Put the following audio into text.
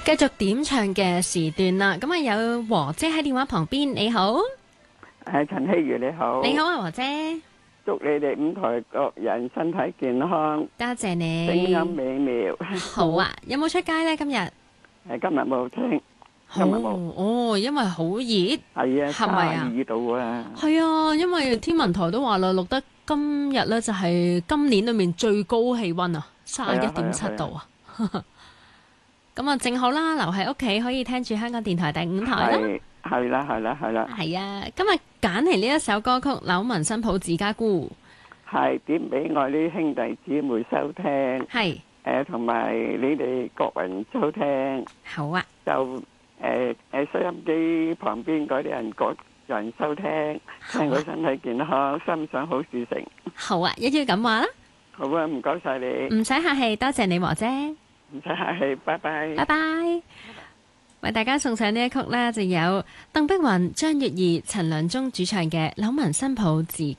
繼續點唱嘅時段啦，咁啊有和姐喺電話旁邊，你好， 陳希如你好， 你好啊和姐， 祝你哋五台各人身體健康， 多謝你， 聲音美妙。 好啊，有冇出街呢？今日？ 今日冇聽，今日冇。 哦，因為好熱， 係啊， 係咪啊 32度啊。 係啊，因為天文台都話啦，錄得今日呢就係今年裏面最高氣溫啊，31.7度啊。咁啊，正好啦，留喺屋企可以聽住香港電台第5台啦。 係啦。 係啊，今日揀嚟呢一首歌曲《柳紋新抱自家姑》， 係點俾我啲兄弟姊妹收聽， 係同埋你哋各人收聽。 好啊， 就收音機旁邊嗰啲人各人收聽，聽佢身體健康，心想好事成。 好啊，一於咁話啦。 好啊，唔該晒你。 唔使客氣，多謝你和姐。 唔使客氣，拜拜。 拜拜。為大家送上呢一曲呢，就有鄧碧雲、張月兒、陳良忠主唱嘅《柳紋新抱自